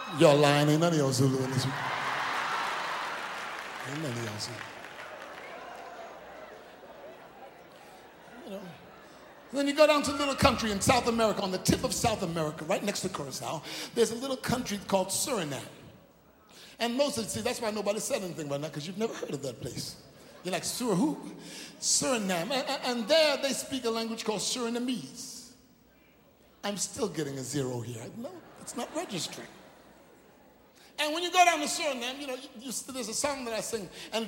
Y'all lying, ain't none of y'all Zulu in this one. Ain't none of y'all Zulu. You know. Then you go down to a little country in South America, on the tip of South America, right next to Curacao, there's a little country called Suriname. And most of you, see, that's why nobody said anything about that, because you've never heard of that place. You're like, who? Suriname. And there they speak a language called Surinamese. I'm still getting a 0 here. No, it's not registering. And when you go down to Suriname, you know, there's a song that I sing, and